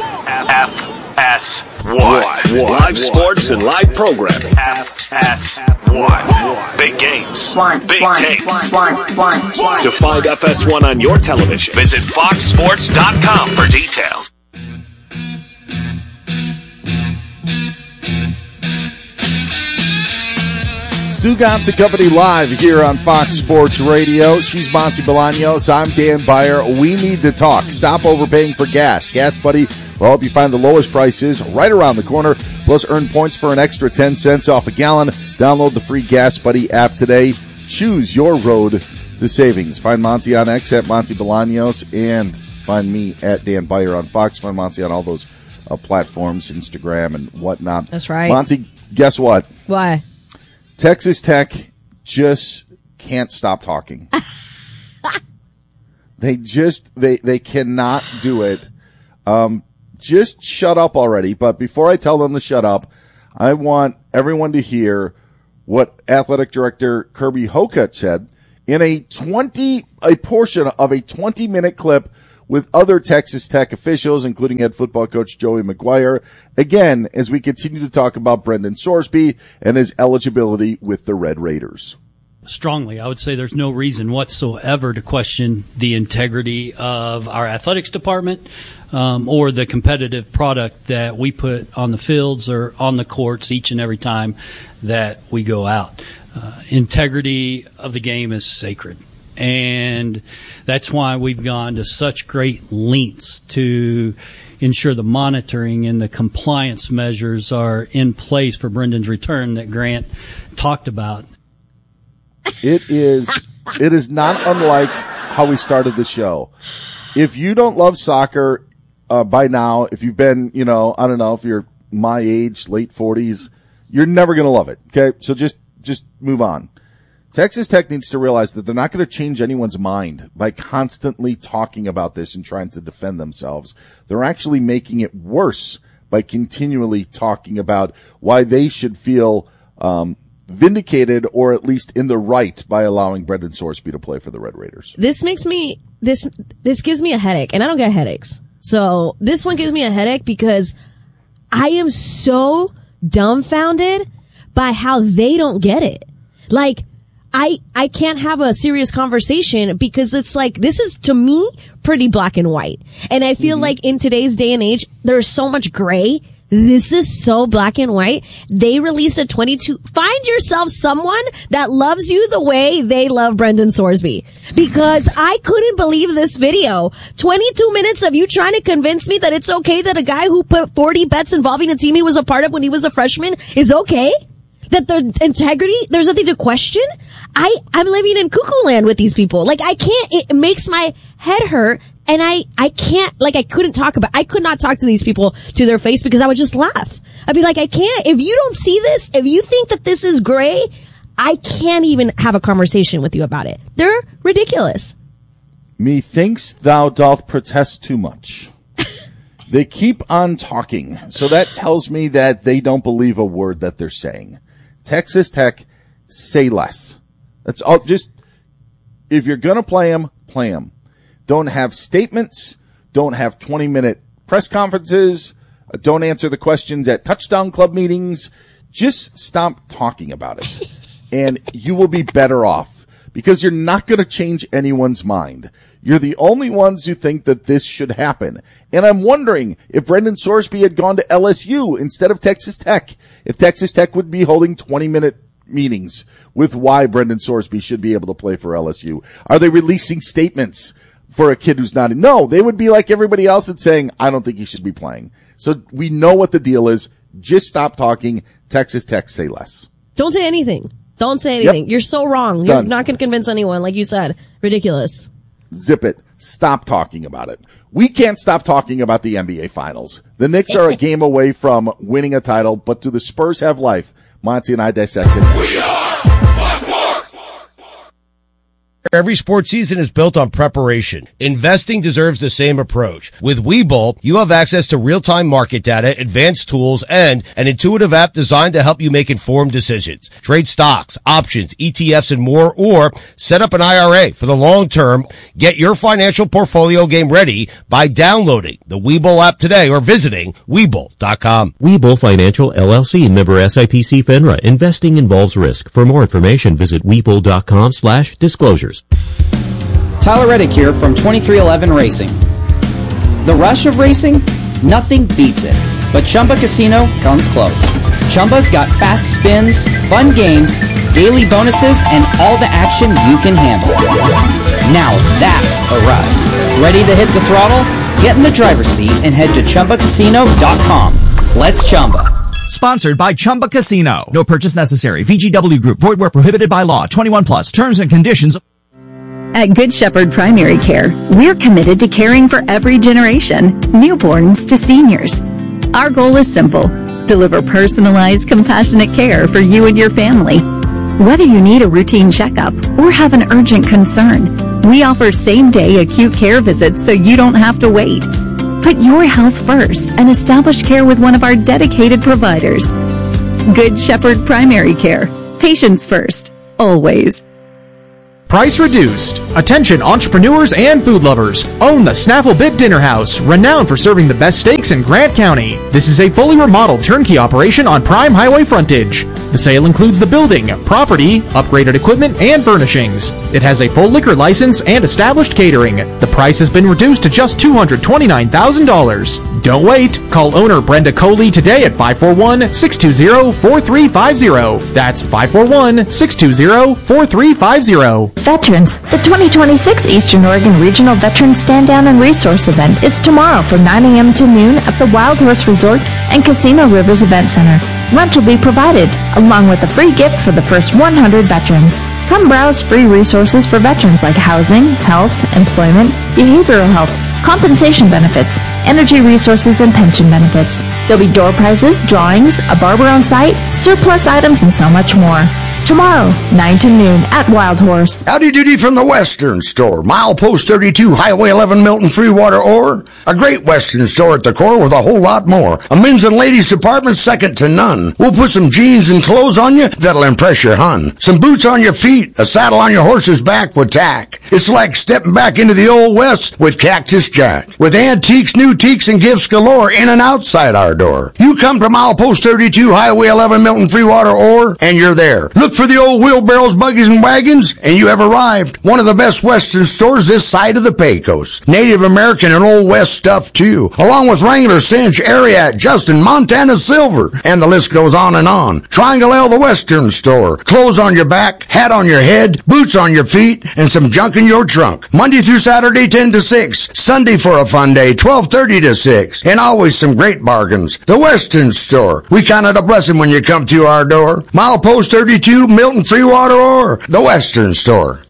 FS1. Live sports and live programming. FS1. Big games. Big takes. To find FS1 on your television, visit foxsports.com for details. Stugotz and Company live here on Fox Sports Radio. She's Monty Bolaños. I'm Dan Beyer. We need to talk. Stop overpaying for gas. Gas Buddy will help you find the lowest prices right around the corner. Plus, earn points for an extra 10 cents off a gallon. Download the free Gas Buddy app today. Choose your road to savings. Find Monty on X at Monty Bolaños and find me at Dan Beyer on Fox. Find Monty on all those platforms, Instagram and whatnot. That's right. Monty, guess what? Why? Texas Tech just can't stop talking. They cannot do it. Just shut up already. But before I tell them to shut up, I want everyone to hear what Athletic Director Kirby Hocutt said in a portion of a 20-minute clip with other Texas Tech officials, including head football coach Joey McGuire, again, as we continue to talk about Brendan Sorsby and his eligibility with the Red Raiders. Strongly, I would say there's no reason whatsoever to question the integrity of our athletics department or the competitive product that we put on the fields or on the courts each and every time that we go out. Integrity of the game is sacred. And that's why we've gone to such great lengths to ensure the monitoring and the compliance measures are in place for Brendan's return that Grant talked about. It is not unlike how we started the show. If you don't love soccer by now, if you've been, I don't know, if you're my age, late 40s, you're never going to love it. Okay, so just move on. Texas Tech needs to realize that they're not going to change anyone's mind by constantly talking about this and trying to defend themselves. They're actually making it worse by continually talking about why they should feel vindicated or at least in the right by allowing Brendan Sorsby to play for the Red Raiders. This gives me a headache, and I don't get headaches. So this one gives me a headache because I am so dumbfounded by how they don't get it. Like, I can't have a serious conversation because it's like, this is to me pretty black and white. And I feel like in today's day and age, there's so much gray. This is so black and white. They released a 22. Find yourself someone that loves you the way they love Brendan Sorsby. Because I couldn't believe this video. 22 minutes of you trying to convince me that it's okay that a guy who put 40 bets involving a team he was a part of when he was a freshman is okay? That the integrity, there's nothing to question? I'm living in cuckoo land with these people. Like, I can't, it makes my head hurt, and I can't, like, I could not talk to these people to their face because I would just laugh. I'd be like, I can't, if you don't see this, if you think that this is gray, I can't even have a conversation with you about it. They're ridiculous. Methinks thou doth protest too much. They keep on talking, so that tells me that they don't believe a word that they're saying. Texas Tech, say less. That's all. Just, if you're going to play them, play them. Don't have statements. Don't have 20-minute press conferences. Don't answer the questions at touchdown club meetings. Just stop talking about it. And you will be better off because you're not going to change anyone's mind. You're the only ones who think that this should happen. And I'm wondering if Brendan Sorsby had gone to LSU instead of Texas Tech, if Texas Tech would be holding 20-minute meetings with why Brendan Sorsby should be able to play for LSU. Are they releasing statements for a kid who's not in? No, they would be like everybody else that's saying, I don't think he should be playing. So we know what the deal is. Just stop talking. Texas Tech, say less. Don't say anything. Don't say anything. Yep. You're so wrong. You're not going to convince anyone, like you said. Ridiculous. Zip it. Stop talking about it. We can't stop talking about the NBA Finals. The Knicks are a game away from winning a title, but do the Spurs have life? Monty and I dissect it. Every sports season is built on preparation. Investing deserves the same approach. With Webull, you have access to real-time market data, advanced tools, and an intuitive app designed to help you make informed decisions. Trade stocks, options, ETFs, and more, or set up an IRA for the long term. Get your financial portfolio game ready by downloading the Webull app today or visiting Webull.com. Webull Financial LLC, member SIPC FINRA. Investing involves risk. For more information, visit Webull.com/disclosures. Tyler Reddick here from 2311 Racing. The rush of racing? Nothing beats it. But Chumba Casino comes close. Chumba's got fast spins, fun games, daily bonuses, and all the action you can handle. Now that's a ride. Ready to hit the throttle? Get in the driver's seat and head to ChumbaCasino.com. Let's Chumba. Sponsored by Chumba Casino. No purchase necessary. VGW Group. Void where prohibited by law. 21 plus. Terms and conditions. At Good Shepherd Primary Care, we're committed to caring for every generation, newborns to seniors. Our goal is simple: deliver personalized, compassionate care for you and your family. Whether you need a routine checkup or have an urgent concern, we offer same-day acute care visits so you don't have to wait. Put your health first and establish care with one of our dedicated providers. Good Shepherd Primary Care. Patients first. Always. Price reduced. Attention entrepreneurs and food lovers. Own the Snaffle Bib Dinner House, renowned for serving the best steaks in Grant County. This is a fully remodeled turnkey operation on prime highway frontage. The sale includes the building, property, upgraded equipment, and furnishings. It has a full liquor license and established catering. The price has been reduced to just $229,000. Don't wait. Call owner Brenda Coley today at 541-620-4350. That's 541-620-4350. Veterans, the 2026 Eastern Oregon Regional Veterans Stand Down and Resource Event is tomorrow from 9 a.m. to noon at the Wild Horse Resort and Casino Rivers Event Center. Lunch will be provided, along with a free gift for the first 100 veterans. Come browse free resources for veterans like housing, health, employment, behavioral health, compensation benefits, energy resources, and pension benefits. There'll be door prizes, drawings, a barber on site, surplus items, and so much more. Tomorrow, 9 to noon at Wild Horse. Howdy doody from the Western Store. Milepost 32, Highway 11, Milton, Freewater, Ore. A great Western store at the core with a whole lot more. A men's and ladies department second to none. We'll put some jeans and clothes on you that'll impress your hun. Some boots on your feet, a saddle on your horse's back with tack. It's like stepping back into the Old West with Cactus Jack. With antiques, new teaks, and gifts galore in and outside our door. You come to Milepost 32, Highway 11, Milton, Freewater, Ore, and you're there. Look for the old wheelbarrows, buggies, and wagons, and you have arrived. One of the best Western stores this side of the Pecos. Native American and Old West stuff, too. Along with Wrangler, Cinch, Ariat, Justin, Montana Silver, and the list goes on and on. Triangle L, the Western Store. Clothes on your back, hat on your head, boots on your feet, and some junk in your trunk. Monday through Saturday, 10 to 6. Sunday for a fun day, 12:30 to 6. And always some great bargains. The Western Store. We count it a blessing when you come to our door. Milepost 32, Milton, Freewater, or the Western Store.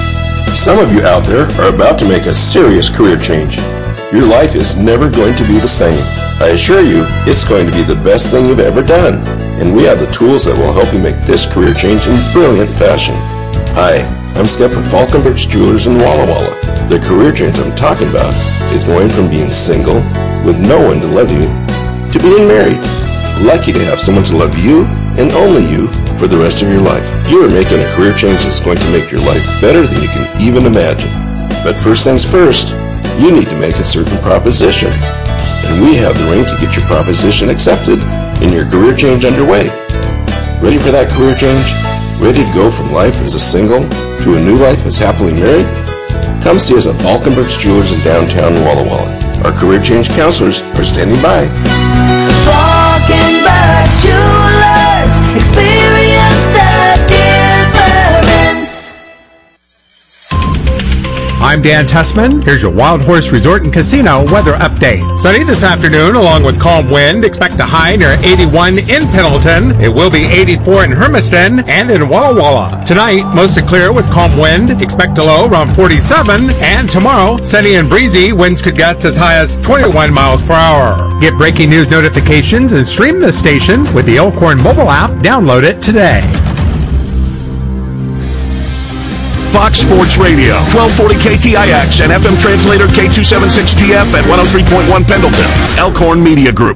Some of you out there are about to make a serious career change. Your life is never going to be the same. I assure you, it's going to be the best thing you've ever done. And we have the tools that will help you make this career change in brilliant fashion. Hi, I'm Skip with Falkenberg's Jewelers in Walla Walla. The career change I'm talking about is going from being single, with no one to love you, to being married. Lucky to have someone to love you, and only you, for the rest of your life. You are making a career change that's going to make your life better than you can even imagine. But first things first, you need to make a certain proposition. And we have the ring to get your proposition accepted and your career change underway. Ready for that career change? Ready to go from life as a single to a new life as happily married? Come see us at Falkenberg's Jewelers in downtown Walla Walla. Our career change counselors are standing by. Falkenberg's Jewelers, experience the difference. I'm Dan Tussman. Here's your Wild Horse Resort and Casino weather update. Sunny this afternoon along with calm wind. Expect a high near 81 in Pendleton. It will be 84 in Hermiston and in Walla Walla. Tonight, mostly clear with calm wind. Expect a low around 47. And tomorrow, sunny and breezy. Winds could gust as high as 21 miles per hour. Get breaking news notifications and stream the station with the Elkhorn mobile app. Download it today. Fox Sports Radio, 1240 KTIX and FM translator K276GF at 103.1 Pendleton. Elkhorn Media Group.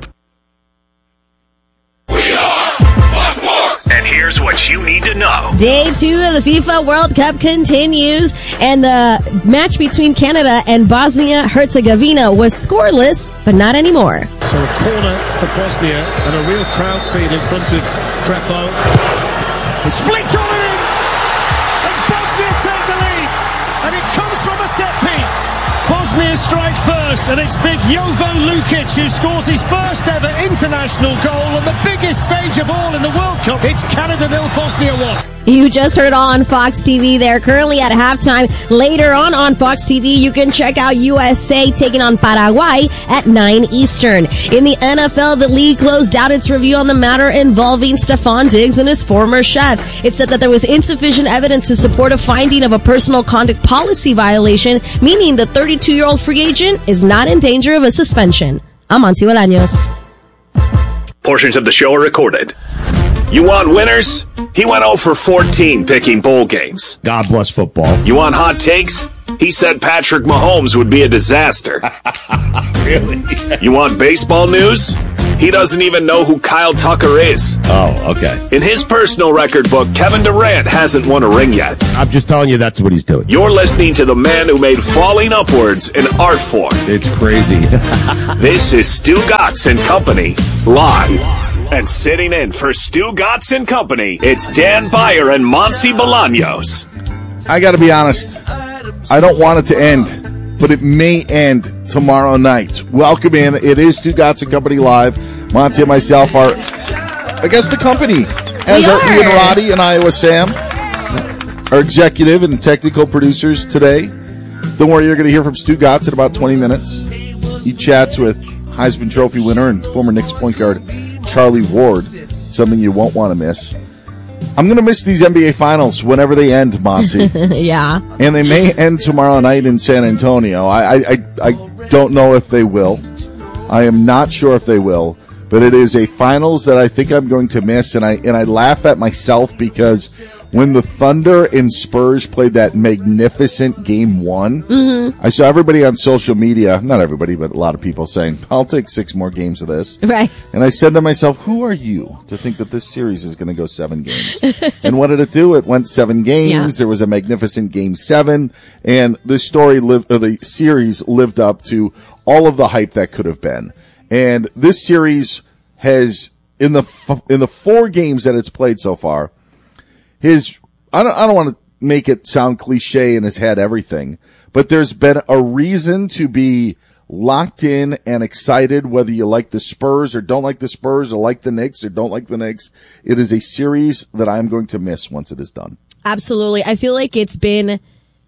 And here's what you need to know. Day 2 of the FIFA World Cup continues, and the match between Canada and Bosnia-Herzegovina was scoreless, but not anymore. So a corner for Bosnia and a real crowd scene in front of Crepo. It's flicked on and in, and Bosnia take the lead, and it comes from a set piece. Bosnia Bosnia strike first, and it's big Jovo Lukic who scores his first ever international goal on the biggest stage of all in the World Cup. It's Canada 0, Bosnia 1. You just heard on Fox TV. They're currently at halftime. Later on Fox TV, you can check out USA taking on Paraguay at 9 Eastern. In the NFL, the league closed out its review on the matter involving Stephon Diggs and his former chef. It said that there was insufficient evidence to support a finding of a personal conduct policy violation, meaning the 32-year-old free agent is not in danger of a suspension. I'm Monty Bolaños. Portions of the show are recorded. You want winners? He went 0 for 14 picking bowl games. God bless football. You want hot takes? He said Patrick Mahomes would be a disaster. Really? You want baseball news? He doesn't even know who Kyle Tucker is. Oh, okay. In his personal record book, Kevin Durant hasn't won a ring yet. I'm just telling you that's what he's doing. You're listening to the man who made falling upwards an art form. It's crazy. This is Stu Gatz and Company, live. And sitting in for Stu Gatz and Company, it's Dan Beyer and Monty Bolaños. I got to be honest. I don't want it to end, but it may end tomorrow night. Welcome in. It is Stu Gatz and Company live. Monty and myself are, I guess, the company. As are Ian Roddy and Iowa Sam, our executive and technical producers today. Don't worry, you're going to hear from Stu Gatz in about 20 minutes. He chats with Heisman Trophy winner and former Knicks point guard Charlie Ward, something you won't want to miss. I'm going to miss these NBA Finals whenever they end, Monty. Yeah. And they may end tomorrow night in San Antonio. I don't know if they will. I am not sure if they will. But it is a Finals that I think I'm going to miss. And I laugh at myself because when the Thunder and Spurs played that magnificent Game 1, I saw everybody on social media, not everybody, but a lot of people saying, I'll take 6 more games of this. Right. And I said to myself, who are you to think that this series is going to go 7 games? And what did it do? It went 7 games. Yeah. There was a magnificent Game 7. And the the series lived up to all of the hype that could have been. And this series has, in the 4 games that it's played so far, I don't want to make it sound cliche in his head everything, but there's been a reason to be locked in and excited, whether you like the Spurs or don't like the Spurs or like the Knicks or don't like the Knicks. It is a series that I'm going to miss once it is done. Absolutely. I feel like it's been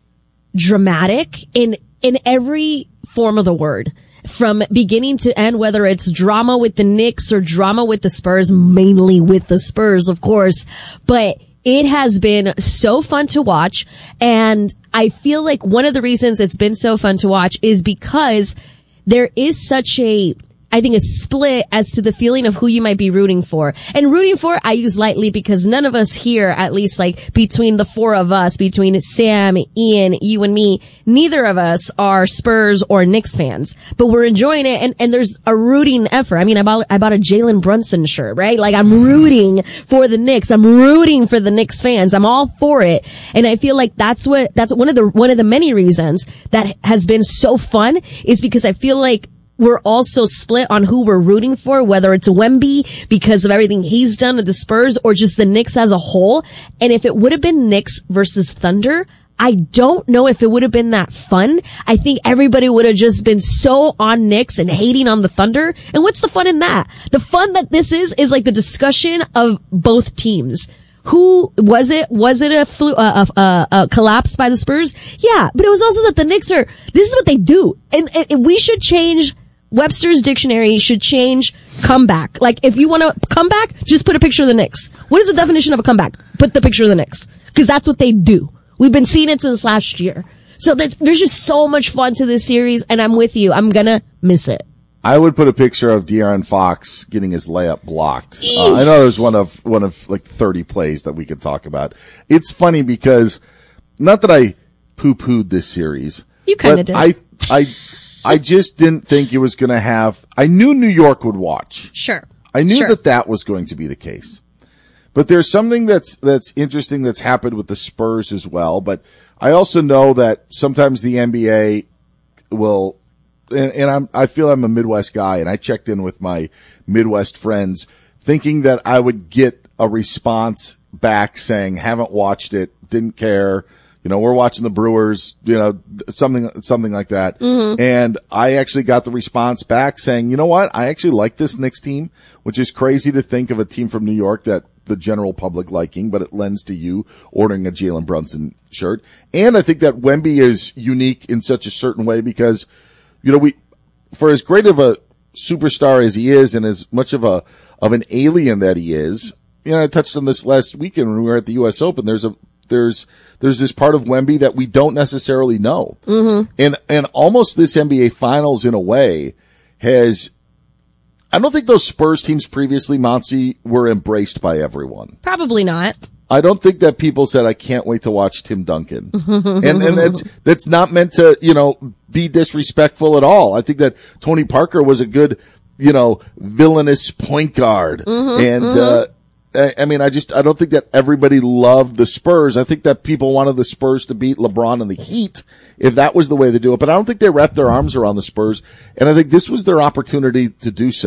dramatic in every form of the word. From beginning to end, whether it's drama with the Knicks or drama with the Spurs, mainly with the Spurs, of course, but it has been so fun to watch, and I feel like one of the reasons it's been so fun to watch is because there is such a split as to the feeling of who you might be rooting for. And rooting for, I use lightly because none of us here, at least like between the 4 of us, between Sam, Ian, you and me, neither of us are Spurs or Knicks fans, but we're enjoying it. And there's a rooting effort. I mean, I bought a Jalen Brunson shirt, right? Like I'm rooting for the Knicks. I'm rooting for the Knicks fans. I'm all for it. And I feel like that's one of the many reasons that has been so fun is because I feel like we're also split on who we're rooting for, whether it's Wemby because of everything he's done with the Spurs or just the Knicks as a whole. And if it would have been Knicks versus Thunder, I don't know if it would have been that fun. I think everybody would have just been so on Knicks and hating on the Thunder. And what's the fun in that? The fun that this is like the discussion of both teams. Who was it? Was it a collapse by the Spurs? Yeah, but it was also that the Knicks this is what they do. And we should change Webster's dictionary should change comeback. Like, if you want to come back, just put a picture of the Knicks. What is the definition of a comeback? Put the picture of the Knicks. Because that's what they do. We've been seeing it since last year. So there's just so much fun to this series, and I'm with you. I'm gonna miss it. I would put a picture of De'Aaron Fox getting his layup blocked. I know there's one of like 30 plays that we could talk about. It's funny because, not that I poo-pooed this series. You kind of did. I just didn't think it was going to have, I knew New York would watch. Sure. I knew that was going to be the case. But there's something that's interesting that's happened with the Spurs as well. But I also know that sometimes the NBA will, and I feel I'm a Midwest guy, and I checked in with my Midwest friends thinking that I would get a response back saying, haven't watched it, didn't care, we're watching the Brewers, something like that. Mm-hmm. And I actually got the response back saying, you know what? I actually like this Knicks team, which is crazy to think of a team from New York that the general public liking, but it lends to you ordering a Jalen Brunson shirt. And I think that Wemby is unique in such a certain way because, for as great of a superstar as he is and as much of an alien that he is, I touched on this last weekend when we were at the U.S. Open. There's this part of Wemby that we don't necessarily know. Mm-hmm. And almost this NBA Finals in a way I don't think those Spurs teams previously, Monsey, were embraced by everyone. Probably not. I don't think that people said, I can't wait to watch Tim Duncan. and that's not meant to, be disrespectful at all. I think that Tony Parker was a good, villainous point guard. Mm-hmm. And, I don't think that everybody loved the Spurs. I think that people wanted the Spurs to beat LeBron and the Heat if that was the way to do it. But I don't think they wrapped their arms around the Spurs. And I think this was their opportunity to do so.